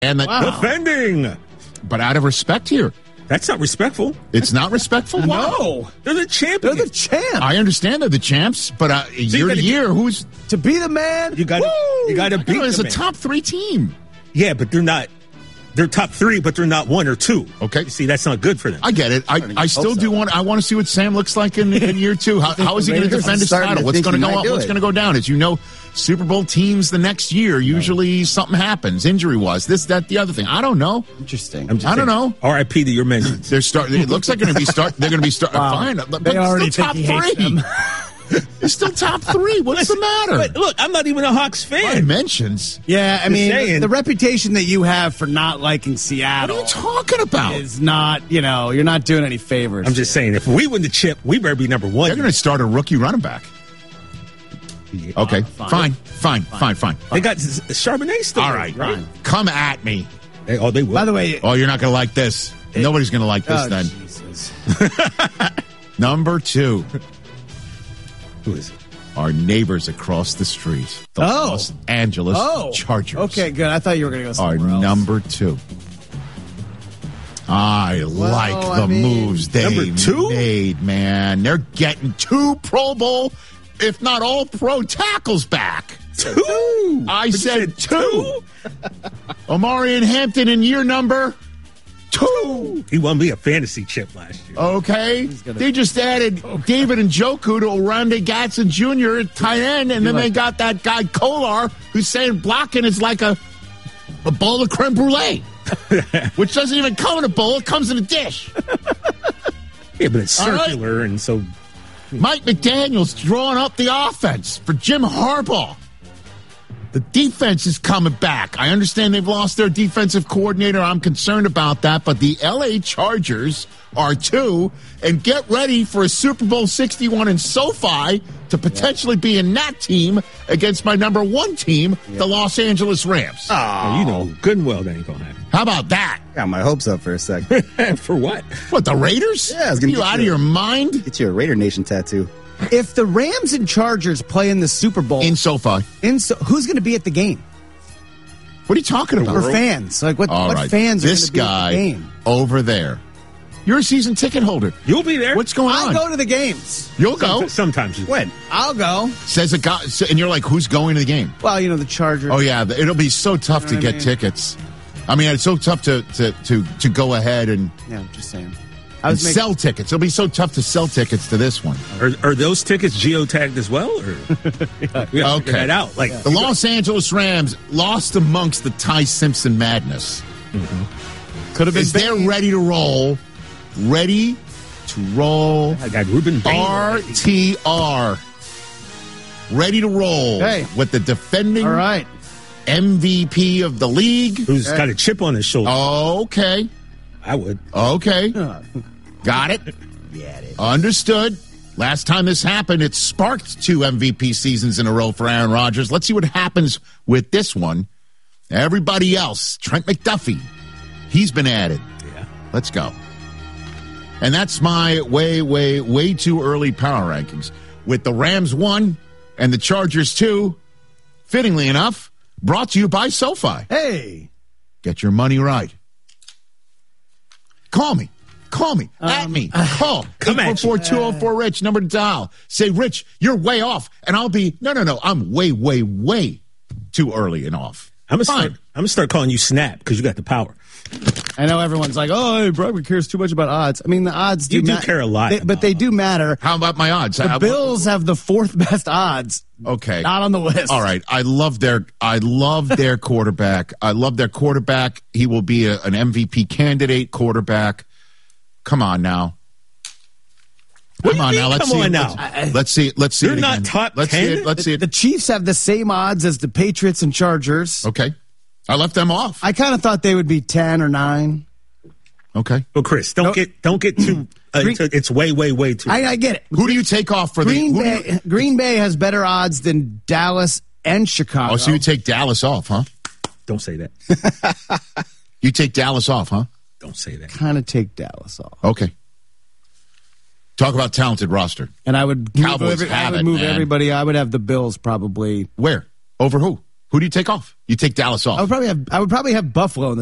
And that, Defending. But out of respect here. That's not respectful. It's not respectful? No. They're the champions. They're the champ. I understand they're the champs, but year to year, who's... To be the man. You got to beat them. It's a top 3 team. Yeah, but they're not. They're top 3, but they're not 1 or 2. Okay. You see, that's not good for them. I get it. I still do want. I want to see what Sam looks like in year 2. How is he going to defend his title? What's going to go up? What's going to go down? As you know, Super Bowl teams the next year usually something happens, injury-wise. This, that, the other thing. I don't know. Interesting. I don't know. R.I.P. to your mentions. It looks like they're going to be start. They're going to be start. Wow. Fine, but They already still top think he hates 3. them. It's still top 3. What's the matter? But look, I'm not even a Hawks fan. My mentions. Yeah, I mean, saying. the reputation that you have for not liking Seattle What are you talking about? is not, you're not doing any favors. I'm just saying, if we win the chip, we better be number 1. They're going to start a rookie running back. Okay, fine. They got Charbonnet still. All right, come at me. They will. By the way, Oh, you're not going to like this. Nobody's going to like this then. Jesus. Number 2, who is it? our neighbors across the street, the Oh. Los Angeles Chargers. Okay, good. I thought you were going to go Are somewhere else. number 2. I like the moves they number 2? made, man. They're getting 2 Pro Bowl, if not all pro tackles back. 2? I said 2. Omarion Hampton in year number 2. He won me a fantasy chip last year. Okay. They just added David Njoku to Orlando Gatson Jr. at tight end, and then they got that guy Kolar who's saying blocking is like a bowl of creme brulee, which doesn't even come in a bowl. It comes in a dish. Yeah, but it's All right. circular, and so Mike McDaniel's drawing up the offense for Jim Harbaugh. The defense is coming back. I understand they've lost their defensive coordinator. I'm concerned about that. But the L.A. Chargers are 2. And get ready for a Super Bowl 61 in SoFi to potentially be in that team against my number 1 team, the Los Angeles Rams. you know good and well that ain't going to happen. How about that? Got my hopes up for a second. For what? What, the Raiders? Yeah, I was gonna you get out you. of your mind? Get you a Raider Nation tattoo. If the Rams and Chargers play in the Super Bowl, In SoFi. who's going to be at the game? What are you talking about? For fans. Like, what All right. fans are going This to be at guy the game? over there. You're a season ticket holder. You'll be there. What's going I'll on? go to the games. You'll go. Sometimes you When? I'll go. Says a guy, and you're like, who's going to the game? Well, the Chargers. Oh yeah, it'll be so tough to what I get mean? tickets. I mean, it's so tough to go ahead and Yeah, I'm just saying. sell tickets. It'll be so tough to sell tickets to this one. Are those tickets geotagged as well? Or we gotta figure that out. Like The Los Angeles Rams lost amongst the Ty Simpson madness. Could have been. Is they're ready to roll? Ready to roll? I got Ruben Bain. RTR. Ready to roll Hey. with the defending All right. MVP of the league. Who's got a chip on his shoulder. Okay. I would. Okay. Got it. Understood. Last time this happened, it sparked 2 MVP seasons in a row for Aaron Rodgers. Let's see what happens with this one. Everybody else, Trent McDuffie, he's been added. Yeah. Let's go. And that's my way too early power rankings. With the Rams 1 and the Chargers 2, fittingly enough, brought to you by SoFi. Hey. Get your money right. Call me. At me. Call. Come at you. 844-204-RICH, number to dial. Say, Rich, you're way off. And I'll be, no. I'm way too early and off. I'm gonna start calling you Snap because you got the power. I know everyone's like, oh, hey, Broderick cares too much about odds. I mean, the odds do You do care a lot but they do matter. How about my odds? The Bills have the 4th best odds. Okay. Not on the list. All right. I love their quarterback. I love their quarterback. He will be an MVP candidate quarterback. Come on now. What do Come on you now. mean, Let's come see. on it. now? Let's see it. Let's see You're it not again. top Let's 10? see it. Let's see The it. Chiefs have the same odds as the Patriots and Chargers. Okay. I left them off. I kind of thought they would be 10 or 9. Okay. Well, Chris, don't get too. It's way too. I get it. Who do you take off for Green Bay has better odds than Dallas and Chicago. Oh, so you take Dallas off, huh? Don't say that. You take Dallas off, huh? Don't say that. kind of take Dallas off. Okay. Talk about talented roster. And I would Cowboys have it, move man. everybody. I would have the Bills probably. Where? Over who? Who do you take off? You take Dallas off. I would probably have Buffalo in the